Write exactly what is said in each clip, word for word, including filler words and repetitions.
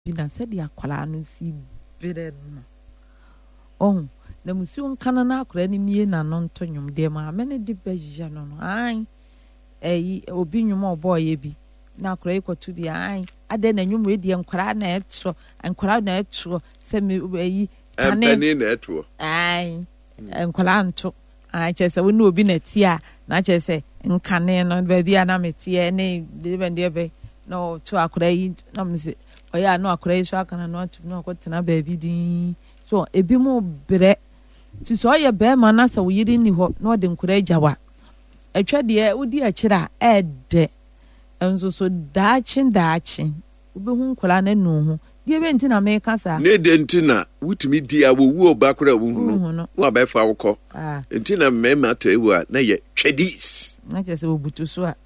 na said ya kwala no si bere no oh na musu nkana na akora ni mie na no nto nwum de ma me ne de bejja no no ai eh obi nwum oboye bi na akora ikotu bi ai ade na nwum we de nkora na eto nkora na eto se me yi Empany na eto ai nkora nto ai chese we no obi na tia na chese nkane no ba bia na metie ne de bende be no to akora yi na mse oya no akora yi so akana no atu no akotena ba bi din so ebi mo bre ti so ye be ma na sa wo yiri ni ho no de nkora agyawa atwa de udi akira ede enzo so daachin daachin obi hu nkora na nu hu de be ntina me kasa ne de ntina wutimi di awowu obakora wo hu no wo ba fa wokọ ntina mema to ewu na ye twedis na je se obutu so a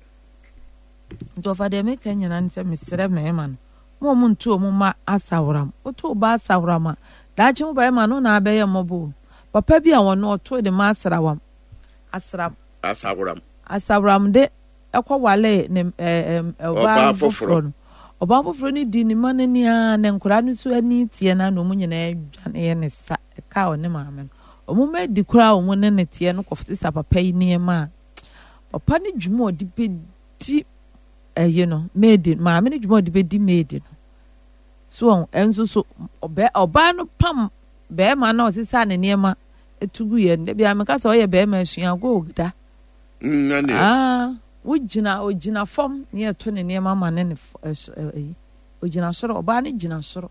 nto fa de me kanya na nse mesere mema no mo mo ntu mo ma asawram oto ba asawrama daachin ba ma no na abaye mobo papa bi a wono oto de ma asrawam asram asawram asawram de ekwa wale ne em oba foforo oba foforo ni di ni manani a ne nkura no so ani tie na no mu nyina adwane ye ne sa ka o ne maame no omu ma di kura o mu ne ne tie no kofti sa papa yi ne ma papa ni dwuma odi bedi eh no made maame ni dwuma odi bedi made no so enso so oba oba no pam be ma na osisa ne ne ma etugu ye ne bia me ka so ye be ma asua go ogda nane ah wujina ojina fom ne eto ne ne ma ma ne ne ojina soro oba ne jina soro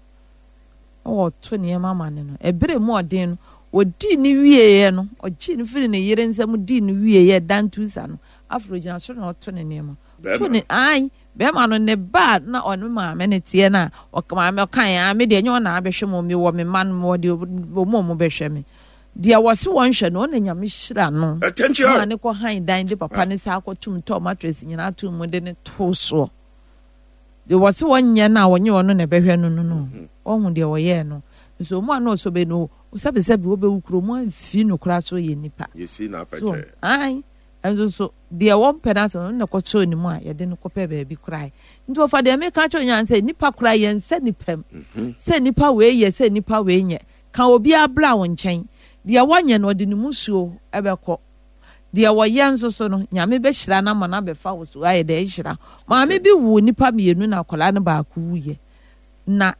o to ne ma ma ne no ebere mu odin no odi ni wie ye no oji ni firi ne yere nsam di ni wie ye dantu sa no afro jina soro na oto ne ne ma to ne ai be ma no ne ba na onu ma me ne tie na o ma me kan ya me de nyo na abehwe mo mi wo me man mo de mo mo behwe me dia wose won hwe no na nyame hyira no attention na ko han dan de papa ne sa akotum to mattress nyina atum mu de ne to so de wose won nya na wonye wono na behwe no no no ohun de woye no so mo na so be no sabe sabe wo be wukro mo afi no kra so ye nipa yesi na apache ai enzo so de won penance no na ko cho ni mu a ye de no ko pe ba bi krai nti ofa de me ka cho nya nse nipa krai ye nse nipam se nipa we ye se nipa we nye ka obi abla won nchen dia wanye no de nimusuo ebekọ dia woye nso so no nyame be hyira na ma na be fa wo so aye de hyira maame bi wu nipa mienu na akola ne ba ku wuye na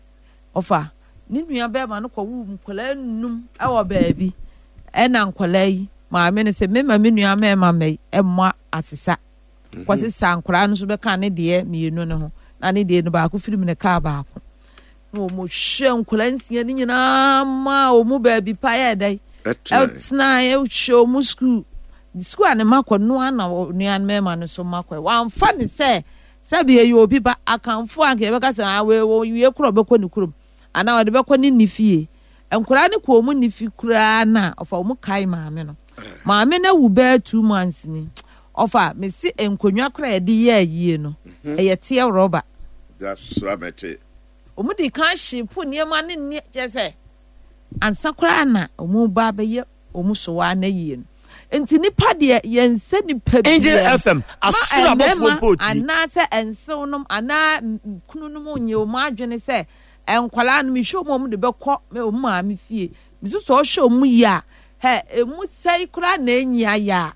ofa ni nua be ma no ko wu nkola num e wo baabi e na nkola yi maame ne se mema me nua ma ma me e mo asesa kwase sa nkola no so be ka ne de mienu ne ho na ne de no ba ku firim ne ka ba ko no mo hwe nkola nsia ni nyina ma o mu ba bi pa ya dai etna e hwe mu school school ane makọ no ana nuan mema no so makọ wa mfa ne se sabi e obi ba akanfo anke be ka se awe wo ye kuro be kọ ni kurom ana wo de be kọ ni nifie enkura ne kọ mu nifi kura na ofa mu kai maame no maame na wu ba two months ni ofa me si enkonwa kura e de ye ayie no e ye tie roba that's ramete omu di kan shipu niema ne ne jese ansa kura na omu ba be ye omu so wa na yie no enti nipa de yense nipa bi Angel F M asura bofo poti ana se enso nom ana kunu nom nye o ma adwene se enkwala no mi hwo mom de bekọ me o ma mi fie mi so so hwo mu ya he emu sei kura na enyia ya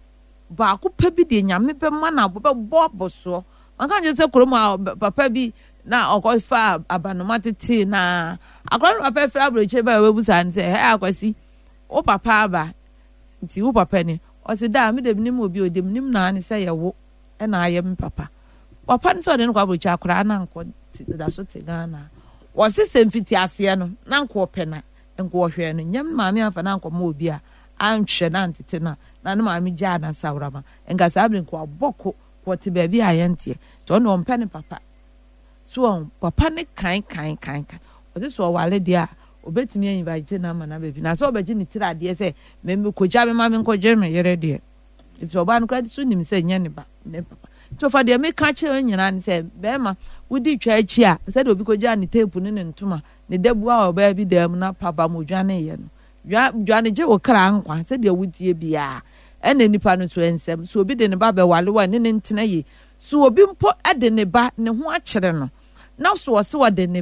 ba ko pa bi de nyame be ma na bo be bo boso anka je se kuro ma papa bi na okofa abanomati na akwa no papa fra broche ba webusa nse he akwasi o papa ba nti wo papa ni o se da me de nim obi odem nim na ne se ye wo e na ayem papa papa ni so de no kwa broche akra na nko da so te Ghana wo se semfiti ase no na nko opena nko hwe no nyam maame afa na nko ma obi a anhwe na ntete na na no maame gya na sawrama enga sabre nko aboko ko te ba bi ayentie to no mpene papa so papa ne kan kan kan kan o se so wale dia obetimi yin ba je na ma na baby na so obeji ni tira de se me me ko ja me ma me ko je me yere de if so ba no credit so nim se nya ne ba ne papa to fa de me ka che nyina ne se be ma wudi twa achi a se de obi ko ja ni tape ne ne ntoma ne debu a oba bi dem na papa mo dwane ye no dwane je wo kra nkwa se de wudie bia e na nipa no so ensem so obi de ne ba be wale wa ne ne ntena ye so obi mpo ade ne ba ne ho a kire no na so wɔ se wɔde ne